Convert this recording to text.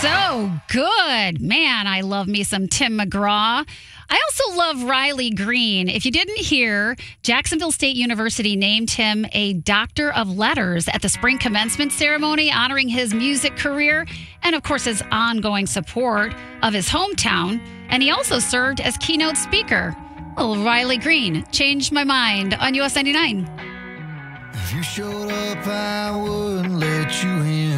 So good. Man, I love me some Tim McGraw. I also love Riley Green. If you didn't hear, Jacksonville State University named him a Doctor of Letters at the spring commencement ceremony, honoring his music career and, of course, his ongoing support of his hometown. And he also served as keynote speaker. Little Riley Green, Changed My Mind on US 99. If you showed up, I wouldn't let you in.